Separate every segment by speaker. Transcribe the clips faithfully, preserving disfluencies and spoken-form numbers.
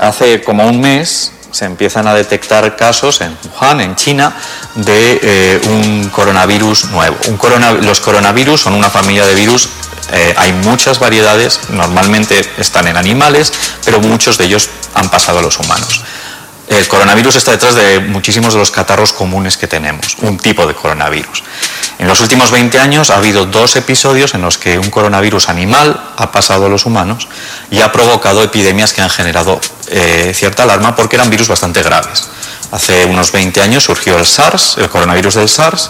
Speaker 1: hace como un mes se empiezan a detectar casos en Wuhan, en China, de eh, un coronavirus nuevo. Un corona, los coronavirus son una familia de virus, eh, hay muchas variedades, normalmente están en animales, pero muchos de ellos han pasado a los humanos. El coronavirus está detrás de muchísimos de los catarros comunes que tenemos, un tipo de coronavirus. En los últimos veinte años ha habido dos episodios en los que un coronavirus animal ha pasado a los humanos y ha provocado epidemias que han generado eh, cierta alarma porque eran virus bastante graves. Hace unos veinte años surgió el SARS, el coronavirus del SARS,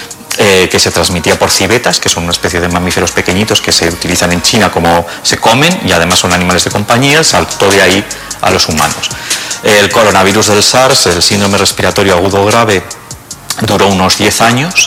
Speaker 1: eh, que se transmitía por civetas, que son una especie de mamíferos pequeñitos que se utilizan en China como se comen y además son animales de compañía, saltó de ahí a los humanos. El coronavirus del SARS, el síndrome respiratorio agudo grave, duró unos diez años,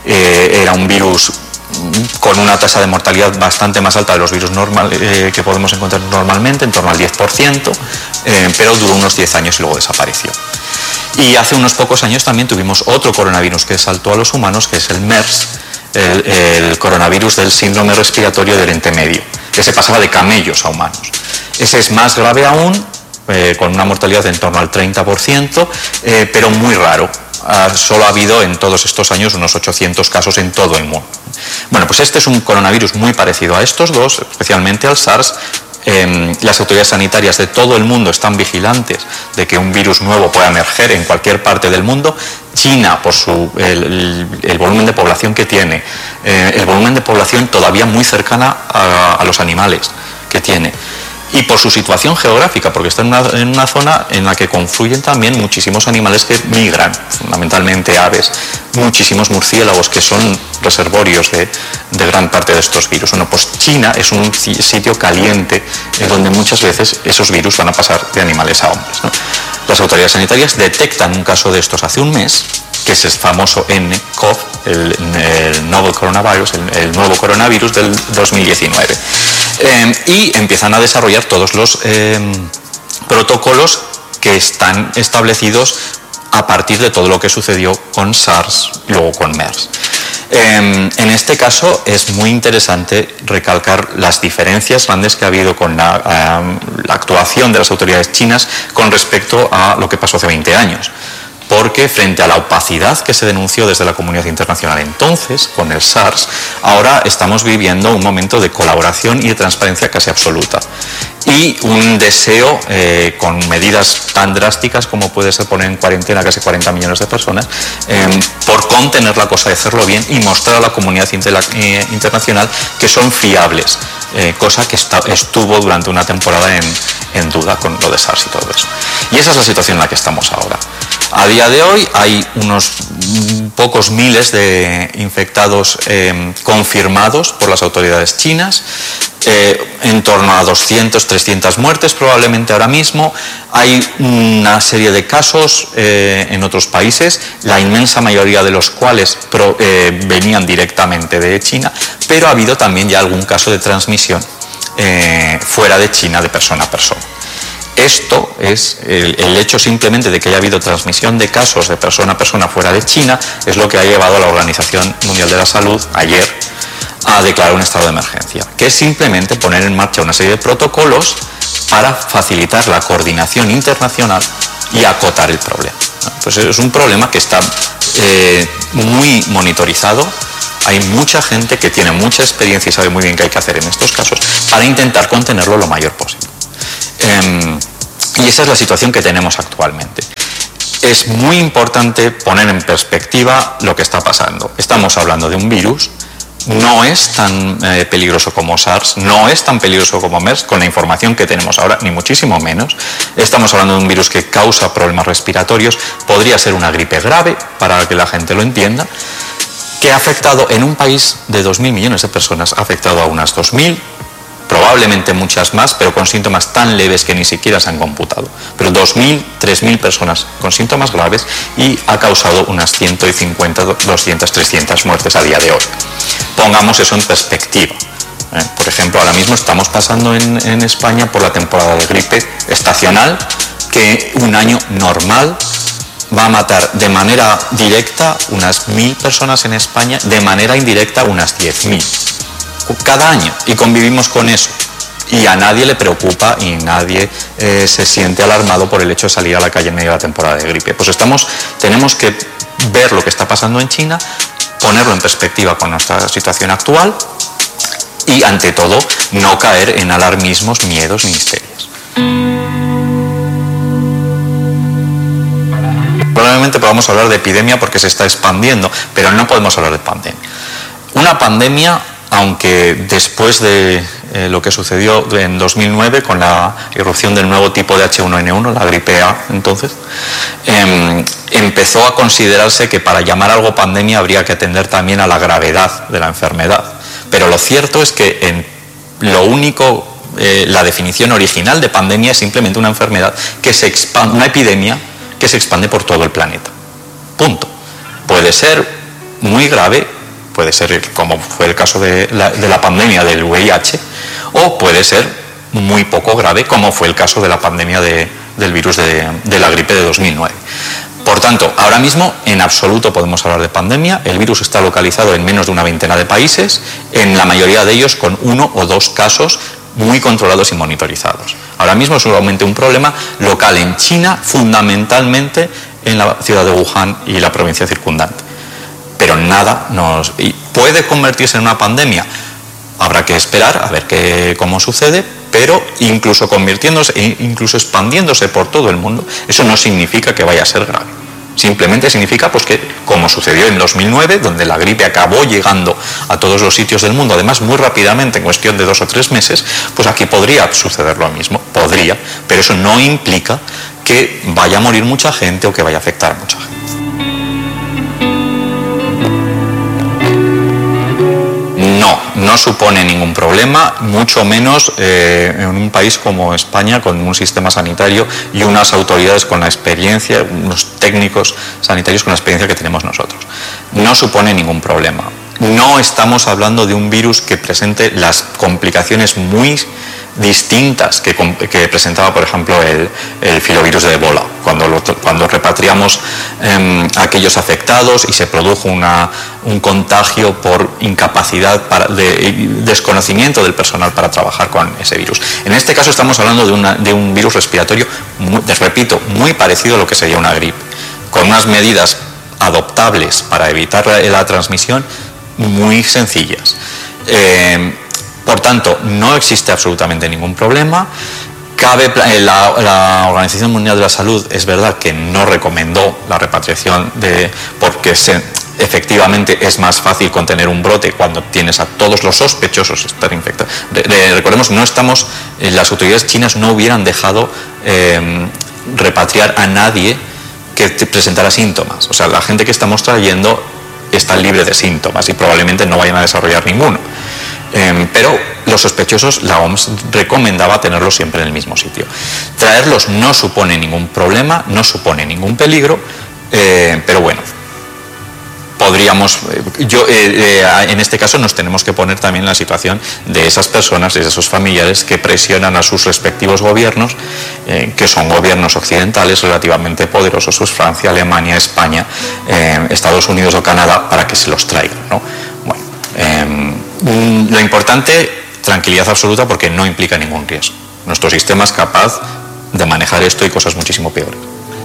Speaker 1: eh, era un virus con una tasa de mortalidad bastante más alta de los virus normal, eh, que podemos encontrar normalmente, en torno al diez por ciento, eh, pero duró unos diez años y luego desapareció. Y hace unos pocos años también tuvimos otro coronavirus que saltó a los humanos, que es el MERS, el, el coronavirus del síndrome respiratorio del Oriente Medio, que se pasaba de camellos a humanos. Ese es más grave aún, eh, con una mortalidad en torno al treinta por ciento, eh, pero muy raro. Uh, solo ha habido en todos estos años unos ochocientos casos en todo el mundo. Bueno, pues este es un coronavirus muy parecido a estos dos, especialmente al SARS. Eh, las autoridades sanitarias de todo el mundo están vigilantes de que un virus nuevo pueda emerger en cualquier parte del mundo. China, por su, el, el, el volumen de población que tiene, eh, el volumen de población todavía muy cercana a, a los animales que tiene. Y por su situación geográfica, porque está en una, en una zona en la que confluyen también muchísimos animales que migran, fundamentalmente aves, muchísimos murciélagos que son reservorios de, de gran parte de estos virus. Bueno, pues China es un sitio caliente en donde muchas veces esos virus van a pasar de animales a hombres, ¿no? Las autoridades sanitarias detectan un caso de estos hace un mes, que es el famoso N C O V, el, el novel coronavirus, el, el nuevo coronavirus del dos mil diecinueve. Eh, y empiezan a desarrollar todos los eh, protocolos que están establecidos a partir de todo lo que sucedió con SARS y luego con MERS. Eh, en este caso es muy interesante recalcar las diferencias grandes que ha habido con la, eh, la actuación de las autoridades chinas con respecto a lo que pasó hace veinte años. Porque frente a la opacidad que se denunció desde la comunidad internacional entonces, con el SARS, ahora estamos viviendo un momento de colaboración y de transparencia casi absoluta. Y un deseo, eh, con medidas tan drásticas como puede ser poner en cuarentena casi cuarenta millones de personas, eh, por contener la cosa, de hacerlo bien y mostrar a la comunidad inter eh, internacional que son fiables, eh, cosa que está, estuvo durante una temporada en, en duda con lo de SARS y todo eso. Y esa es la situación en la que estamos ahora. A día de hoy hay unos pocos miles de infectados eh, confirmados por las autoridades chinas, eh, en torno a doscientas, trescientas muertes probablemente ahora mismo. Hay una serie de casos eh, en otros países, la inmensa mayoría de los cuales pro, eh, venían directamente de China, pero ha habido también ya algún caso de transmisión eh, fuera de China de persona a persona. Esto es el, el hecho simplemente de que haya habido transmisión de casos de persona a persona fuera de China, es lo que ha llevado a la Organización Mundial de la Salud ayer a declarar un estado de emergencia, que es simplemente poner en marcha una serie de protocolos para facilitar la coordinación internacional y acotar el problema. Pues es un problema que está eh, muy monitorizado. Hay mucha gente que tiene mucha experiencia y sabe muy bien qué hay que hacer en estos casos para intentar contenerlo lo mayor posible. Eh, y esa es la situación que tenemos actualmente. Es muy importante poner en perspectiva lo que está pasando. Estamos hablando de un virus, no es tan eh, peligroso como SARS, no es tan peligroso como MERS, con la información que tenemos ahora, ni muchísimo menos. Estamos hablando de un virus que causa problemas respiratorios, podría ser una gripe grave, para que la gente lo entienda, que ha afectado en un país de dos mil millones de personas, ha afectado a unas dos mil, probablemente muchas más, pero con síntomas tan leves que ni siquiera se han computado. Pero dos mil, tres mil personas con síntomas graves y ha causado unas ciento cincuenta, doscientas, trescientas muertes a día de hoy. Pongamos eso en perspectiva. ¿eh? Por ejemplo, ahora mismo estamos pasando en, en España por la temporada de gripe estacional, que un año normal va a matar de manera directa unas mil personas en España, de manera indirecta unas diez mil. Cada año, y convivimos con eso. y a nadie le preocupa y nadie eh, se siente alarmado por el hecho de salir a la calle en medio de la temporada de gripe. Pues estamos, tenemos que ver lo que está pasando en China, ponerlo en perspectiva con nuestra situación actual y, ante todo, no caer en alarmismos, miedos ni histerias. Probablemente podamos hablar de epidemia porque se está expandiendo, pero no podemos hablar de pandemia. Una pandemia, aunque después de eh, lo que sucedió en dos mil nueve con la irrupción del nuevo tipo de hache uno ene uno, la gripe A entonces, eh, empezó a considerarse que para llamar algo pandemia habría que atender también a la gravedad de la enfermedad. Pero lo cierto es que en lo único, eh, la definición original de pandemia es simplemente una enfermedad que se expande, una epidemia que se expande por todo el planeta. Punto. Puede ser muy grave, puede ser como fue el caso de la, de la pandemia del ve i hache, o puede ser muy poco grave, como fue el caso de la pandemia de, del virus de, de la gripe de dos mil nueve. Por tanto, ahora mismo en absoluto podemos hablar de pandemia. El virus está localizado en menos de una veintena de países, en la mayoría de ellos con uno o dos casos muy controlados y monitorizados. Ahora mismo es solamente un problema local en China, fundamentalmente en la ciudad de Wuhan y la provincia circundante. Pero nada nos... y puede convertirse en una pandemia. Habrá que esperar a ver qué, cómo sucede, pero incluso convirtiéndose, incluso expandiéndose por todo el mundo, eso no significa que vaya a ser grave. Simplemente significa pues que, como sucedió en dos mil nueve, donde la gripe acabó llegando a todos los sitios del mundo, además muy rápidamente, en cuestión de dos o tres meses, pues aquí podría suceder lo mismo, podría, pero eso no implica que vaya a morir mucha gente o que vaya a afectar a mucha gente. No, no supone ningún problema, mucho menos eh, en un país como España, con un sistema sanitario y unas autoridades con la experiencia, unos técnicos sanitarios con la experiencia que tenemos nosotros. No supone ningún problema. No estamos hablando de un virus que presente las complicaciones muy distintas que, que presentaba, por ejemplo, el, el filovirus de Ebola, cuando, lo, cuando repatriamos eh, a aquellos afectados y se produjo una, un contagio por incapacidad, para, de desconocimiento del personal para trabajar con ese virus. En este caso estamos hablando de, una, de un virus respiratorio, muy, les repito, muy parecido a lo que sería una gripe, con unas medidas adoptables para evitar la, la transmisión muy sencillas. Eh, Por tanto, no existe absolutamente ningún problema. Cabe, la, la Organización Mundial de la Salud es verdad que no recomendó la repatriación de, porque se, efectivamente es más fácil contener un brote cuando tienes a todos los sospechosos de estar infectados. Re, re, recordemos, no estamos, las autoridades chinas no hubieran dejado eh, repatriar a nadie que presentara síntomas. O sea, la gente que estamos trayendo está libre de síntomas y probablemente no vayan a desarrollar ninguno. Eh, pero los sospechosos, la O M S recomendaba tenerlos siempre en el mismo sitio. Traerlos no supone ningún problema, no supone ningún peligro, eh, pero bueno, podríamos, yo, eh, eh, en este caso nos tenemos que poner también en la situación de esas personas, de esos familiares que presionan a sus respectivos gobiernos, eh, que son gobiernos occidentales relativamente poderosos, pues Francia, Alemania, España, eh, Estados Unidos o Canadá, para que se los traigan, ¿no? Bueno, eh, lo importante, tranquilidad absoluta, porque no implica ningún riesgo. Nuestro sistema es capaz de manejar esto y cosas muchísimo peores.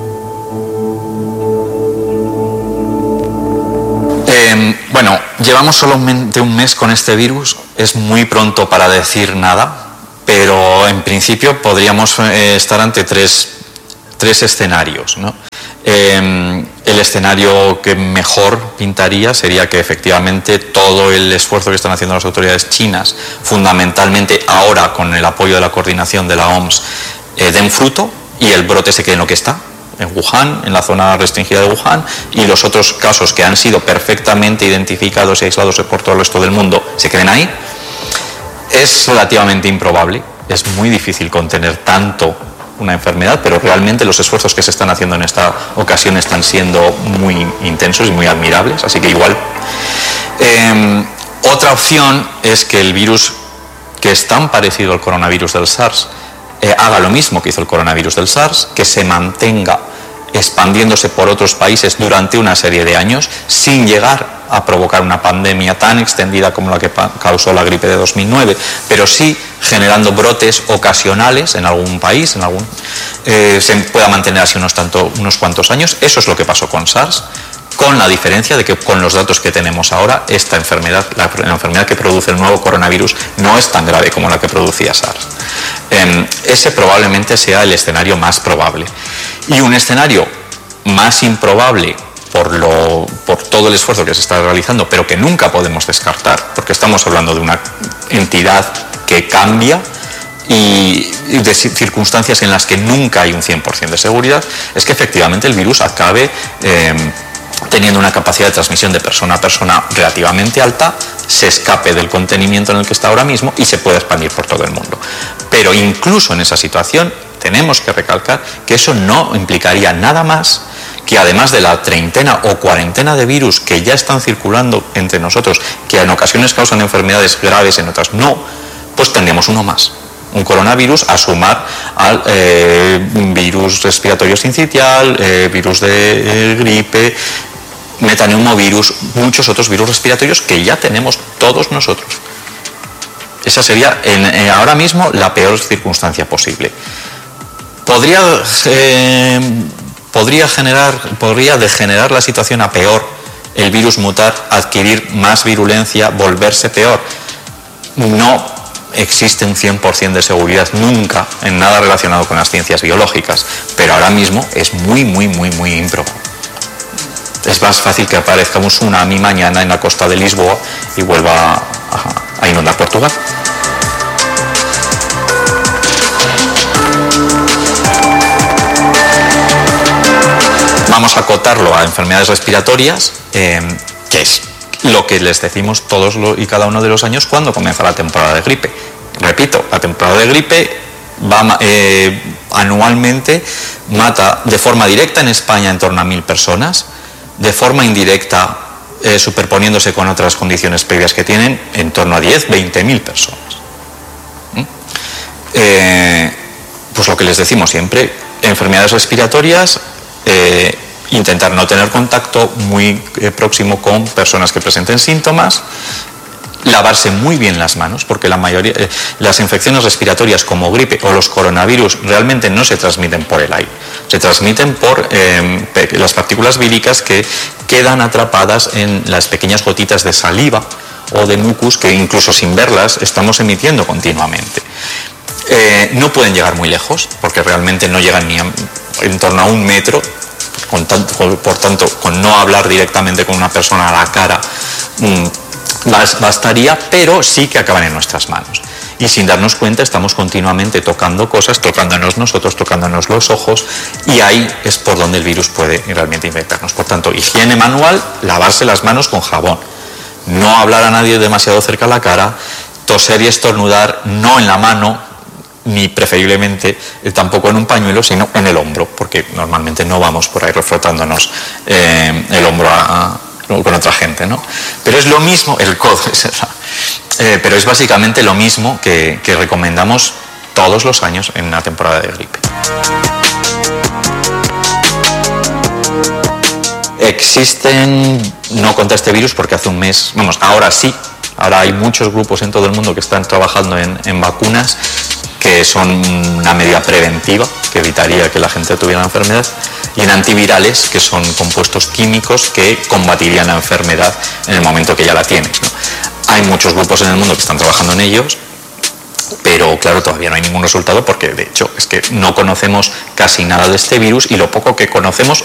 Speaker 1: Eh, bueno, llevamos solamente un mes con este virus, es muy pronto para decir nada, pero en principio podríamos eh, estar ante tres, tres escenarios, ¿no? Eh, el escenario que mejor pintaría sería que efectivamente todo el esfuerzo que están haciendo las autoridades chinas, fundamentalmente ahora con el apoyo de la coordinación de la O M S, eh, den fruto y el brote se quede en lo que está, en Wuhan, en la zona restringida de Wuhan, y los otros casos que han sido perfectamente identificados y aislados por todo el resto del mundo se queden ahí. Es relativamente improbable, es muy difícil contener tanto una enfermedad, pero realmente los esfuerzos que se están haciendo en esta ocasión están siendo muy intensos y muy admirables, así que igual. Eh, otra opción es que el virus, que es tan parecido al coronavirus del SARS, eh, haga lo mismo que hizo el coronavirus del SARS, que se mantenga expandiéndose por otros países durante una serie de años sin llegar a provocar una pandemia tan extendida como la que causó la gripe de dos mil nueve, pero sí generando brotes ocasionales en algún país, en algún, eh, se pueda mantener así unos, tanto, unos cuantos años. Eso es lo que pasó con SARS, con la diferencia de que con los datos que tenemos ahora, esta enfermedad, la, la enfermedad que produce el nuevo coronavirus, no es tan grave como la que producía SARS. Eh, ese probablemente sea el escenario más probable. Y un escenario más improbable por, lo, por todo el esfuerzo que se está realizando, pero que nunca podemos descartar, porque estamos hablando de una entidad que cambia y de circunstancias en las que nunca hay un cien por ciento de seguridad, es que efectivamente el virus acabe eh, teniendo una capacidad de transmisión de persona a persona relativamente alta, se escape del contenimiento en el que está ahora mismo y se pueda expandir por todo el mundo. Pero incluso en esa situación tenemos que recalcar que eso no implicaría nada más que, además de la treintena o cuarentena de virus que ya están circulando entre nosotros, que en ocasiones causan enfermedades graves, en otras no, pues tendríamos uno más. Un coronavirus a sumar al eh, virus respiratorio sincitial, eh, virus de eh, gripe, metaneumovirus, muchos otros virus respiratorios que ya tenemos todos nosotros. Esa sería en, eh, ahora mismo la peor circunstancia posible. Podría, eh, podría, generar, podría degenerar la situación a peor, el virus mutar, adquirir más virulencia, volverse peor. No existe un cien por ciento de seguridad nunca en nada relacionado con las ciencias biológicas, pero ahora mismo es muy, muy, muy, muy improbable. Es más fácil que aparezca un tsunami mañana en la costa de Lisboa y vuelva a, a inundar Portugal. Vamos a acotarlo a enfermedades respiratorias, eh, que es lo que les decimos todos y cada uno de los años cuando comienza la temporada de gripe. Repito, la temporada de gripe va, eh, anualmente mata de forma directa en España en torno a mil personas, de forma indirecta, eh, superponiéndose con otras condiciones previas que tienen, en torno a diez, veinte mil personas. ¿Mm? Eh, pues lo que les decimos siempre, enfermedades respiratorias, eh, intentar no tener contacto muy eh, próximo con personas que presenten síntomas, lavarse muy bien las manos, porque la mayoría, eh, las infecciones respiratorias como gripe o los coronavirus realmente no se transmiten por el aire, se transmiten por eh, las partículas víricas que quedan atrapadas en las pequeñas gotitas de saliva o de mucus que incluso sin verlas estamos emitiendo continuamente. Eh, no pueden llegar muy lejos, porque realmente no llegan ni a, en torno a un metro. Con tanto, por tanto, con no hablar directamente con una persona a la cara mmm, bastaría, pero sí que acaban en nuestras manos. Y sin darnos cuenta estamos continuamente tocando cosas, tocándonos nosotros, tocándonos los ojos, y ahí es por donde el virus puede realmente infectarnos. Por tanto, higiene manual, lavarse las manos con jabón, no hablar a nadie demasiado cerca a la cara, toser y estornudar no en la mano, ni preferiblemente eh, tampoco en un pañuelo, sino en el hombro, porque normalmente no vamos por ahí refrotándonos eh, el hombro a, a, con otra gente, ¿no? Pero es lo mismo, el codo, eh, pero es básicamente lo mismo que, que recomendamos todos los años en una temporada de gripe. Existen, no contra este virus porque hace un mes, vamos, ahora sí, ahora hay muchos grupos en todo el mundo que están trabajando en, en vacunas que son una medida preventiva que evitaría que la gente tuviera la enfermedad, y en antivirales, que son compuestos químicos que combatirían la enfermedad en el momento que ya la tienes, ¿no? Hay muchos grupos en el mundo que están trabajando en ellos, pero claro, todavía no hay ningún resultado porque de hecho es que no conocemos casi nada de este virus, y lo poco que conocemos